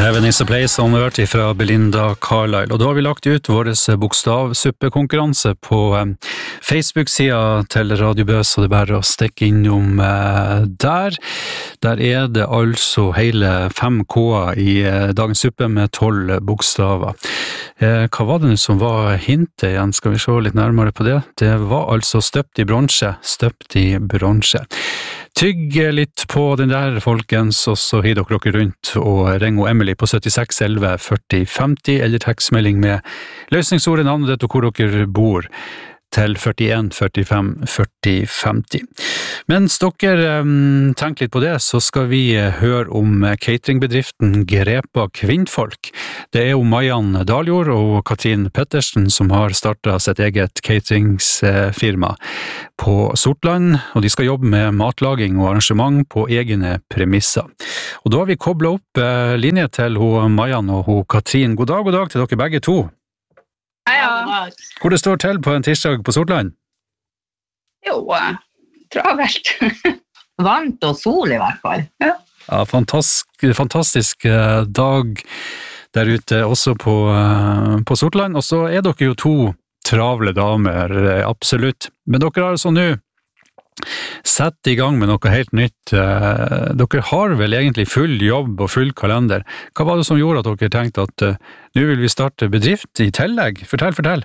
Heaven is a place on earth fra Belinda Carlisle, og da har vi lagt ut vår bokstavsuppekonkurranse på Facebook-sida til Radio Bøs, og det er bare å stikke innom der. Der er det altså hele 5 K-er i dagens suppe med 12 bokstaver. Hva var det nå som var hintet igjen? Skal vi se litt nærmere på det? Det var altså støpt i bronse, støpt i bronse. Tygg litt på den der, folkens, og så hiver dere rundt og ringer Emily på 76 11 40 50, eller tekstmelding med løsningsordet, navnet ditt og hvor dere bor, til 41 45 40 50. Mens dere tenker litt på det, så skal vi høre om cateringbedriften Grepa Kvinnfolk. Det er jo Majan Daljord og Katrin Pettersen som har startet sitt eget cateringsfirma på Sortland, og de skal jobbe med matlaging og arrangement på egne premisser. Og da har vi koblet opp linje til Majan og Katrin. God dag til dere begge to. Ja. Hvor det står til på en tirsdag på Sortland? Jo, travelt. Varmt og sol i hvert fall. Ja, fantastisk dag der ute også på Sortland. Og så er dere jo 2 travle damer, absolutt. Men dere har altså nå sett i gang med noe helt nytt. Dere har vel egentlig full jobb og full kalender. Hva var det som gjorde at dere tenkte at nå vil vi starte bedrift i tillegg? Fortell.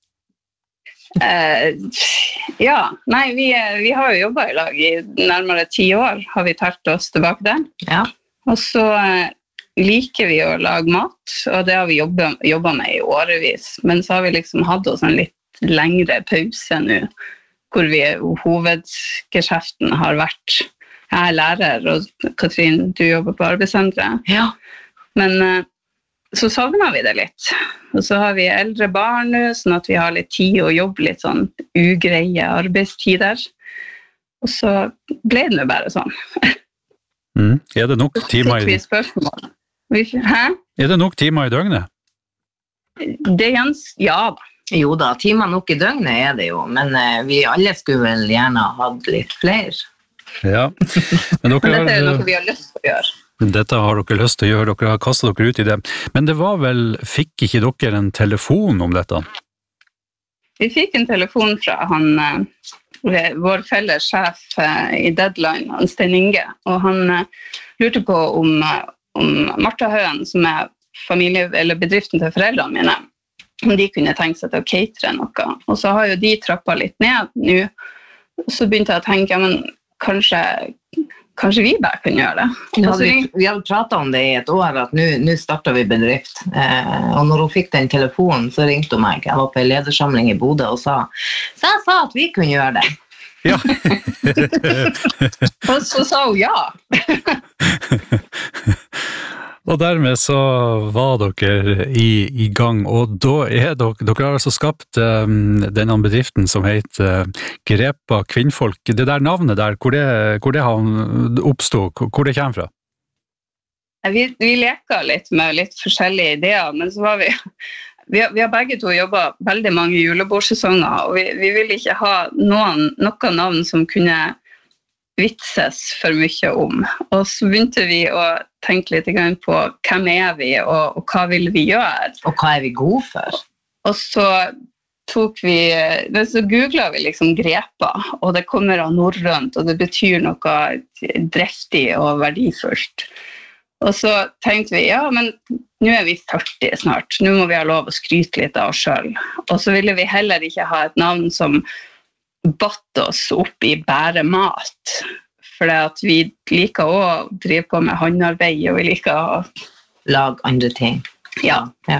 Ja, nei, vi har jo jobbet i lag i nærmere 10 år, har vi talt oss tilbake der. Ja. Og så liker vi å lage mat, og det har vi jobbet med i årevis. Men så har vi liksom hatt oss en litt lengre pause nå, hvor hovedgeskjeften har vært. Jeg er lærer, og Katrin, du jobber på arbeidssenteret. Ja. Men så savner vi det litt. Og så har vi eldre barn nå, sånn at vi har litt tid å jobbe litt sånn ugreie arbeidstider. Og så ble det nå bare sånn. Er det nok timer i... Hæ? Er det nok timer i døgnet? Ja da. Jo da, timer nok i døgnet er det jo, men vi alle skulle vel gjerne hatt litt flere. Ja, men dette er noe vi har lyst til å gjøre. Dette har dere lyst til å gjøre, dere har kastet dere ut i det. Men det var vel, fikk ikke dere en telefon om dette? Vi fikk en telefon fra vår felles sjef i Deadline, Stein Inge, og han lurte på om Martha Høen, som er bedriften til foreldrene mine, om de kunne tenke seg til å catere noe. Og så har jo de trappet litt ned nå. Og så begynte jeg å tenke, men kanskje vi bare kan gjøre det. Vi hadde pratet om det i et år, at nå starter vi bedrift. Og når hun fikk den telefonen, så ringte hun meg. Jeg var på en ledersamling i Bodø og sa at vi kunne gjøre det. Ja. Og så sa hun ja. Og dermed så var dere i gang, og da er dere har altså skapt denne bedriften som heter Grepa Kvinnfolk. Det der navnet der, hvor det oppstod, hvor det kommer fra? Vi leker litt med litt forskjellige ideer, men så var vi har begge to jobbet veldig mange julebordsesonger, og vi ville ikke ha noe navn som kunne vitses for mye om. Og så begynte vi å tenke litt på hvem er vi, og hva vil vi gjøre. Og hva er vi gode for? Og så googlet vi liksom Grepa, og det kommer av norrønt, og det betyr noe driftig og verdifullt. Og så tenkte vi, ja, men nå er vi 40 snart, nå må vi ha lov å skryte litt av oss selv. Og så ville vi heller ikke ha et navn som batt oss opp i bare mat, for vi liker å drive på med håndarbeid, og vi liker å lage andre ting. Ja.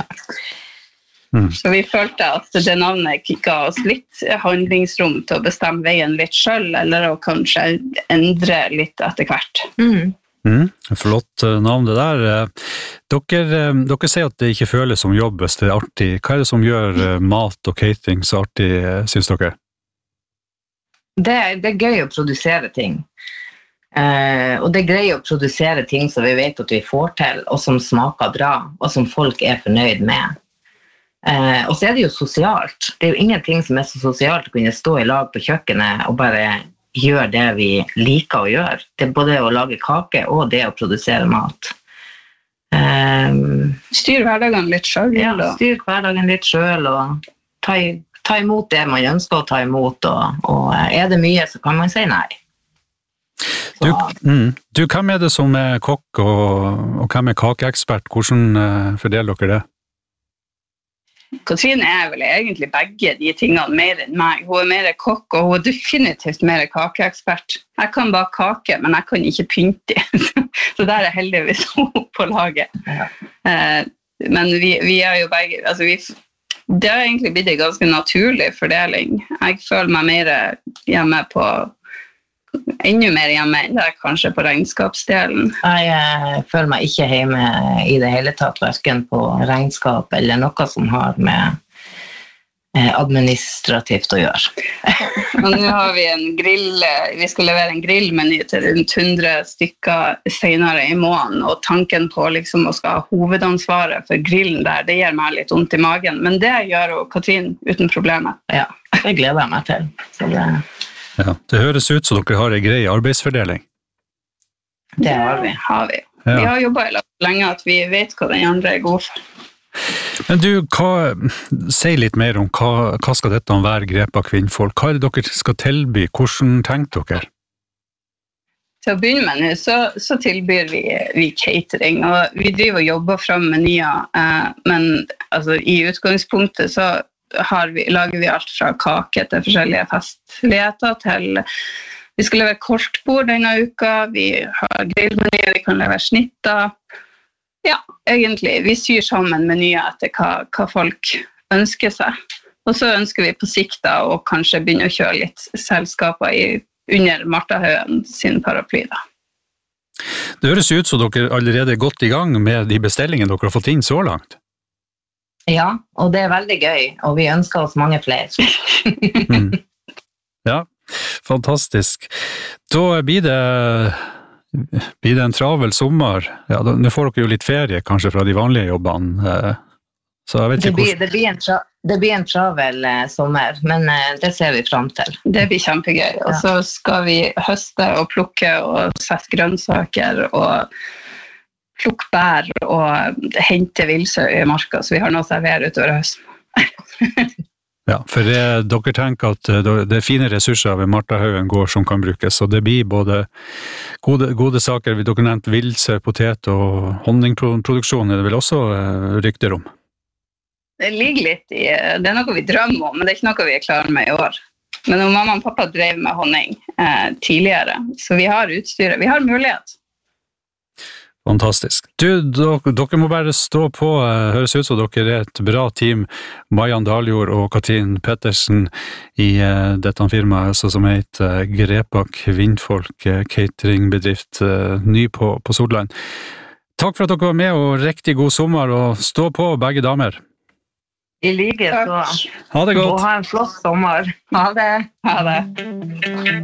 Så vi følte at det navnet ga oss litt handlingsrom til å bestemme veien litt selv, eller å kanskje endre litt etter hvert. Flott navn det der. Dere sier at det ikke føles som jobb hvis det er artig. Hva er det som gjør mat og catering så artig, synes dere? Det er gøy å produsere ting. Og det er gøy å produsere ting som vi vet at vi får til, og som smaker bra, og som folk er fornøyd med. Og så er det jo sosialt. Det er jo ingenting som er så sosialt å kunne stå i lag på kjøkkenet og bare gjøre det vi liker å gjøre. Det er både å lage kake og det å produsere mat. Styr hverdagen litt selv. Ja, styr hverdagen litt selv, og ta imot det man ønsker å ta imot, og er det mye, så kan man si nei. Du, hvem er det som er kokk, og hvem er kakeekspert? Hvordan fordeler dere det? Katrine er vel egentlig begge de tingene mer enn meg. Hun er mer kokk, og hun er definitivt mer kakeekspert. Jeg kan bare kake, men jeg kan ikke pynte. Så der er heldigvis hun på laget. Ja. Men vi er jo begge, altså det har egentlig blitt en ganske naturlig fordeling. Jeg føler meg mer hjemme på, enda mer hjemme enn det kanskje på regnskapsdelen. Jeg føler meg ikke hjemme i det hele tatt, hverken på regnskap eller noe som har med administrativt å gjøre. Og nå har vi en grill, vi skal levere en grillmeny til rundt 100 stykker senere i måneden, og tanken på liksom å skal ha hovedansvaret for grillen der, det gir meg litt vondt i magen, men det gjør jo Katrin uten problemer. Ja, det gleder jeg meg til. Så Ja, det høres ut som dere har en grei arbeidsfordeling. Det har vi. Ja. Vi har jobbet lenge at vi vet hva den andre er god for. Men du, si litt mer om hva skal dette være Grepa Kvinnfolk? Hva er det dere skal tilby? Hvordan tenker dere? Til å begynne med nå, så tilbyr vi catering, og vi driver og jobber frem menyer, men altså, i utgangspunktet så lager vi alt fra kake til forskjellige festligheter til vi skal levere kortbord denne uka, vi har grillmenyer, vi kan levere snitter. Ja, egentlig. Vi syr sammen menyer etter hva folk ønsker seg. Og så ønsker vi på sikt da å kanskje begynne å kjøre litt selskaper under Martha Haugen sin paraply da. Det høres ut som dere allerede er godt i gang med de bestillingene dere har fått inn så langt. Ja, og det er veldig gøy, og vi ønsker oss mange flere. Ja, fantastisk. Da blir det en travel sommer. Ja, nå får dere jo litt ferie kanskje fra de vanlige jobbene. Så jeg vet ikke det blir en travel sommer, men det ser vi frem til. Det blir kjempegøy. Og så skal vi høste og plukke og sette grønnsaker og plukke bær og hente vilsø i marka, så vi har noe å servere utover høsten. Ja, for dere tenker at det er fine ressurser ved Martha Haugen gård som kan brukes, og det blir både gode saker. Dere nevnte vilsø, potet og honningproduksjon, er det vel også rykter om? Det ligger litt i, det er noe vi drømmer om, men det er ikke noe vi er klare med i år. Men mamma og pappa drev med honning tidligere, så vi har utstyret, vi har mulighet. Fantastisk. Dere må bare stå på, høres ut som dere er et bra team, Mariann Daljord og Katrin Pettersen i dette firmaet som heter Grepa Kvinnfolk cateringbedrift, ny på Solland. Takk for at dere var med, og riktig god sommer, og stå på begge damer. I like så. Ha det godt. Og ha en flott sommer. Ha det.